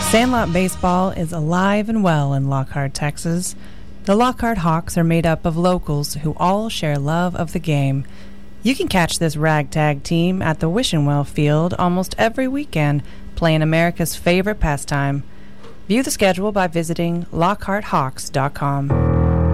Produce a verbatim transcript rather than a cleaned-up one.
Sandlot baseball is alive and well in Lockhart, Texas. The Lockhart Hawks are made up of locals who all share love of the game. You can catch this ragtag team at the Wishenwell Field almost every weekend, playing America's favorite pastime. View the schedule by visiting lockhart hawks dot com.